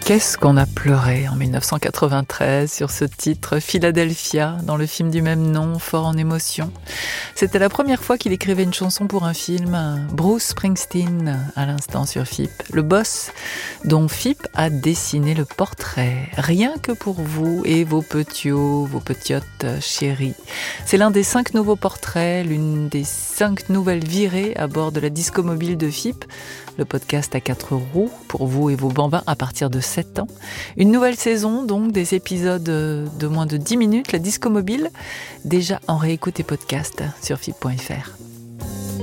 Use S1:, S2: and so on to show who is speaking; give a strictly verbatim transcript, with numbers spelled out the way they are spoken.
S1: Qu'est-ce qu'on a pleuré en dix-neuf cent quatre-vingt-treize sur ce titre Philadelphia dans le film du même nom, fort en émotion. C'était la première fois qu'il écrivait une chanson pour un film. Bruce Springsteen, à l'instant sur F I P, le boss dont F I P a dessiné le portrait, rien que pour vous et vos petiots, vos petiotes chéries. C'est l'un des cinq nouveaux portraits, l'une des cinq nouvelles virées à bord de la disco mobile de F I P, le podcast à quatre roues pour vous et vos bambins à partir de sept ans. Une nouvelle saison, donc des épisodes de moins de dix minutes, la disco mobile, déjà en réécoute et podcast sur F I P point F R.